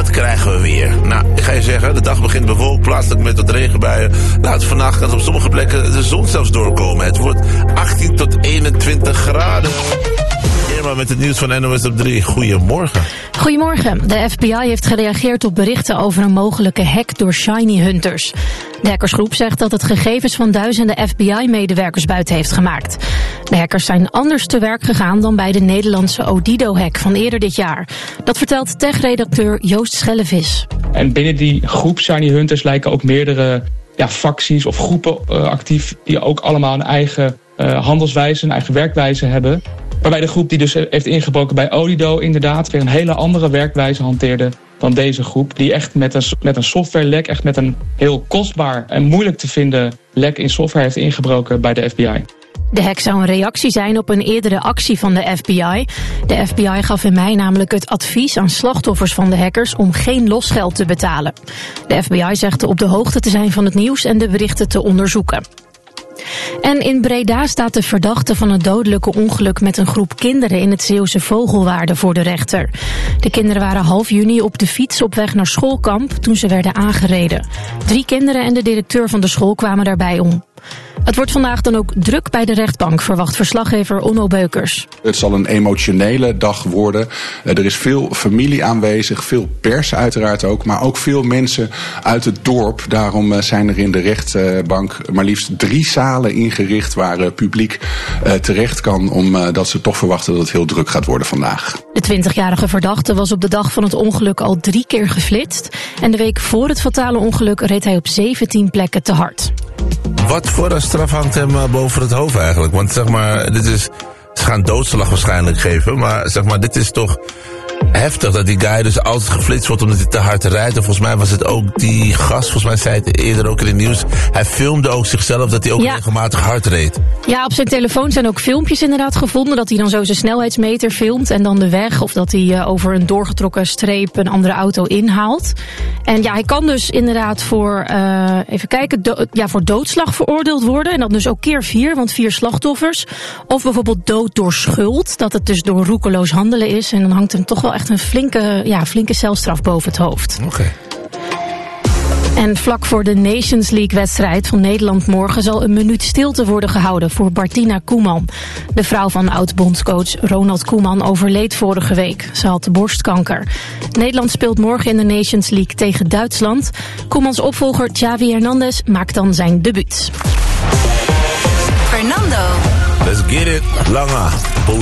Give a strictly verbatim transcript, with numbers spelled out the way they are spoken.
wat krijgen we weer? Nou, ik ga je zeggen, de dag begint bewolkt, plaatselijk met wat regenbuien. Laat vannacht kan op sommige plekken de zon zelfs doorkomen. Het wordt achttien tot eenentwintig graden. Irma met het nieuws van N O S op drie. Goedemorgen. Goedemorgen. De F B I heeft gereageerd op berichten over een mogelijke hack door shiny hunters. De hackersgroep zegt dat het gegevens van duizenden F B I-medewerkers buiten heeft gemaakt. De hackers zijn anders te werk gegaan dan bij de Nederlandse Odido-hack van eerder dit jaar. Dat vertelt tech-redacteur Joost Schellevis. En binnen die groep shiny hunters lijken ook meerdere ja, facties of groepen uh, actief die ook allemaal een eigen uh, handelswijze, een eigen werkwijze hebben. Waarbij de groep die dus heeft ingebroken bij Odido inderdaad weer een hele andere werkwijze hanteerde dan deze groep. Die echt met een, met een softwarelek, echt met een heel kostbaar en moeilijk te vinden lek in software heeft ingebroken bij de F B I. De hack zou een reactie zijn op een eerdere actie van de F B I. De F B I gaf in mei namelijk het advies aan slachtoffers van de hackers om geen losgeld te betalen. De F B I zegt op de hoogte te zijn van het nieuws en de berichten te onderzoeken. En in Breda staat de verdachte van het dodelijke ongeluk met een groep kinderen in het Zeeuwse Vogelwaarde voor de rechter. De kinderen waren half juni op de fiets op weg naar schoolkamp toen ze werden aangereden. Drie kinderen en de directeur van de school kwamen daarbij om. Het wordt vandaag dan ook druk bij de rechtbank, verwacht verslaggever Onno Beukers. Het zal een emotionele dag worden. Er is veel familie aanwezig, veel pers uiteraard ook, maar ook veel mensen uit het dorp. Daarom zijn er in de rechtbank maar liefst drie zalen ingericht waar publiek terecht kan, omdat ze toch verwachten dat het heel druk gaat worden vandaag. De twintigjarige verdachte was op de dag van het ongeluk al drie keer geflitst. En de week voor het fatale ongeluk reed hij op zeventien plekken te hard. Wat voor een straf hangt hem boven het hoofd eigenlijk? Want zeg maar, dit is, ze gaan doodslag waarschijnlijk geven, maar zeg maar, dit is toch heftig dat die guy dus altijd geflitst wordt omdat hij te hard rijdt. En volgens mij was het ook die gast, volgens mij zei het eerder ook in het nieuws, hij filmde ook zichzelf dat hij ook ja. regelmatig hard reed. Ja, op zijn telefoon zijn ook filmpjes inderdaad gevonden, dat hij dan zo zijn snelheidsmeter filmt en dan de weg, of dat hij uh, over een doorgetrokken streep een andere auto inhaalt. En ja, hij kan dus inderdaad voor, uh, even kijken, do- ja, voor doodslag veroordeeld worden. En dat dus ook keer vier, want vier slachtoffers. Of bijvoorbeeld dood door schuld, dat het dus door roekeloos handelen is. En dan hangt hem toch wel echt een flinke, ja, flinke celstraf boven het hoofd. Oké. Okay. En vlak voor de Nations League-wedstrijd van Nederland morgen zal een minuut stilte worden gehouden voor Martina Koeman. De vrouw van oud-bondscoach Ronald Koeman overleed vorige week. Ze had borstkanker. Nederland speelt morgen in de Nations League tegen Duitsland. Koemans opvolger Xavi Hernandez maakt dan zijn debuut. Fernando. Let's get it. Lange.